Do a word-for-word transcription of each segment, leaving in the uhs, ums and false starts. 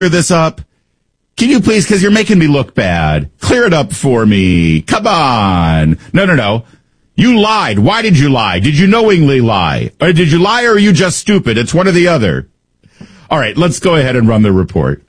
clear this up? Can you please, because you're making me look bad. Clear it up for me. Come on. No, no, no. You lied. Why did you lie? Did you knowingly lie? Or did you lie or are you just stupid? It's one or the other. All right, let's go ahead and run the report.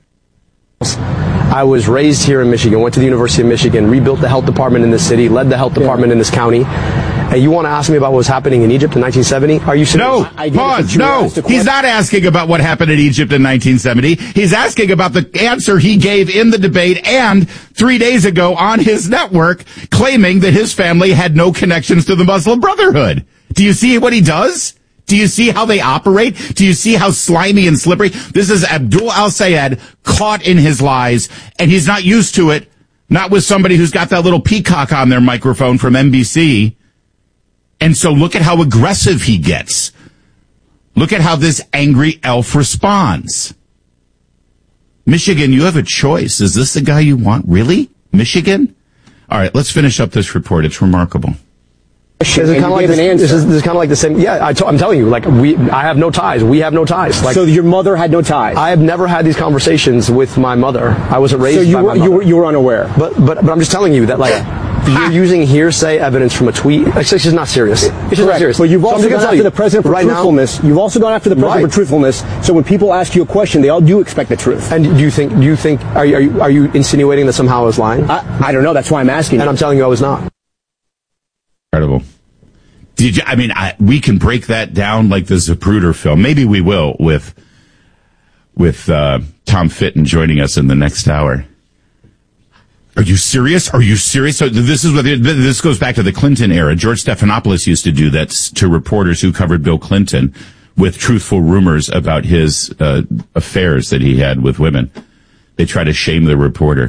I was raised here in Michigan, went to the University of Michigan, rebuilt the health department in this city, led the health department yeah. in this county. And you want to ask me about what was happening in Egypt in nineteen seventy? Are you serious? No, I, I pause, no. He's not asking about what happened in Egypt in nineteen seventy. He's asking about the answer he gave in the debate and three days ago on his network, claiming that his family had no connections to the Muslim Brotherhood. Do you see what he does? Do you see how they operate? Do you see how slimy and slippery? This is Abdul al-Sayed caught in his lies, and he's not used to it. Not with somebody who's got that little peacock on their microphone from N B C. And so look at how aggressive he gets. Look at how this angry elf responds. Michigan, you have a choice. Is this the guy you want? Really? Michigan? All right, let's finish up this report. It's remarkable. This is kind of like this, this is, this is kind of like the same. Yeah, I t- I'm telling you, like we, I have no ties. We have no ties. Like, so your mother had no ties. I have never had these conversations with my mother. I wasn't raised. So you by were my mother. you were, you were unaware. But but but I'm just telling you that like you're using hearsay evidence from a tweet. It's just not serious. It's just Correct. not serious. But you've so also gone after the president for right truthfulness. Now, you've also gone after the president right. for truthfulness. So when people ask you a question, they all do expect the truth. And do you think? Do you think? Are you are you, are you insinuating that somehow I was lying? I, I don't know. That's why I'm asking. And you. I'm telling you, I was not. Incredible. Did you, I mean, I, we can break that down like the Zapruder film. Maybe we will with with uh, Tom Fitton joining us in the next hour. Are you serious? Are you serious? So this is what this goes back to the Clinton era. George Stephanopoulos used to do that to reporters who covered Bill Clinton with truthful rumors about his uh, affairs that he had with women. They try to shame the reporter.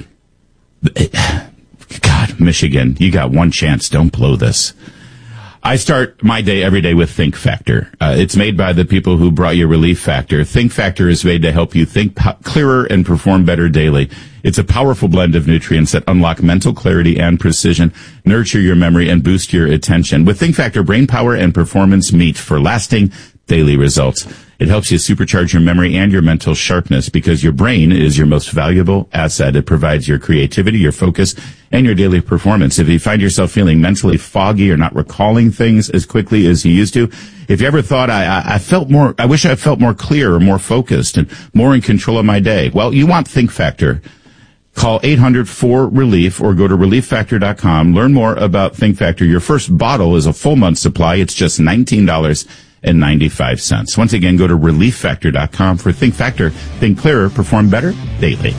God, Michigan, you got one chance. Don't blow this. I start my day every day with Think Factor. Uh, it's made by the people who brought you Relief Factor. Think Factor is made to help you think po- clearer and perform better daily. It's a powerful blend of nutrients that unlock mental clarity and precision, nurture your memory, and boost your attention. With Think Factor, brain power and performance meet for lasting daily results. It helps you supercharge your memory and your mental sharpness because your brain is your most valuable asset. It provides your creativity, your focus, and your daily performance. If you find yourself feeling mentally foggy or not recalling things as quickly as you used to, if you ever thought, I, I, I felt more, I wish I felt more clear or more focused and more in control of my day. Well, you want Think Factor. Call eight hundred four relief or go to relief factor dot com. Learn more about Think Factor. Your first bottle is a full month supply. It's just nineteen dollars and ninety-five cents. Once again, go to relief factor dot com for Think Factor. Think clearer, perform better daily.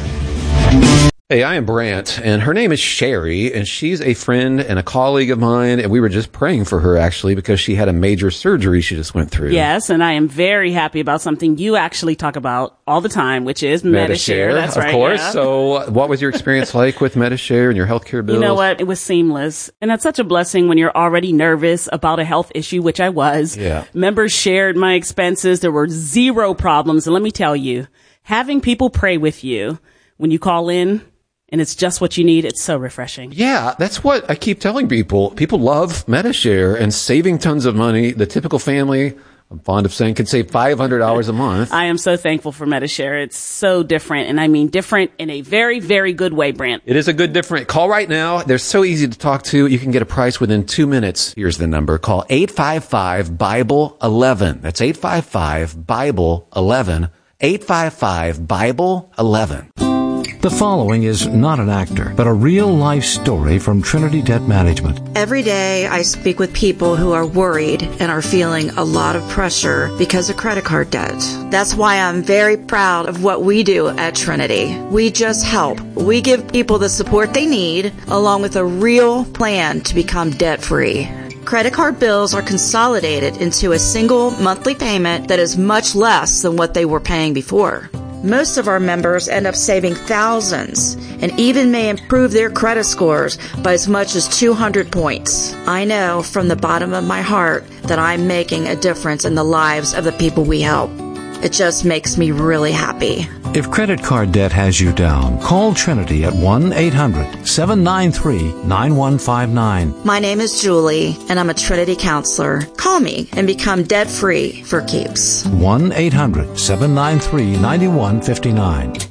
Hey, I am Brant, and her name is Sherry, and she's a friend and a colleague of mine, and we were just praying for her, actually, because she had a major surgery she just went through. Yes, and I am very happy about something you actually talk about all the time, which is Medi-Share. That's right. Of course. Yeah. So what was your experience like with Medi-Share and your healthcare bills? You know what? It was seamless. And that's such a blessing when you're already nervous about a health issue, which I was. Yeah. Members shared my expenses. There were zero problems. And let me tell you, having people pray with you when you call in, and it's just what you need. It's so refreshing. Yeah, that's what I keep telling people. People love Medi-Share and saving tons of money. The typical family, I'm fond of saying, can save five hundred dollars a month. I am so thankful for Medi-Share. It's so different. And I mean different in a very, very good way, Brant. It is a good different. Call right now. They're so easy to talk to. You can get a price within two minutes. Here's the number. Call eight five five Bible eleven. That's eight five five Bible eleven. eight five five Bible eleven. The following is not an actor, but a real-life story from Trinity Debt Management. Every day I speak with people who are worried and are feeling a lot of pressure because of credit card debt. That's why I'm very proud of what we do at Trinity. We just help. We give people the support they need, along with a real plan to become debt-free. Credit card bills are consolidated into a single monthly payment that is much less than what they were paying before. Most of our members end up saving thousands and even may improve their credit scores by as much as two hundred points. I know from the bottom of my heart that I'm making a difference in the lives of the people we help. It just makes me really happy. If credit card debt has you down, call Trinity at one eight hundred seven nine three nine one five nine. My name is Julie, and I'm a Trinity counselor. Call me and become debt-free for keeps. one eight hundred seven nine three nine one five nine.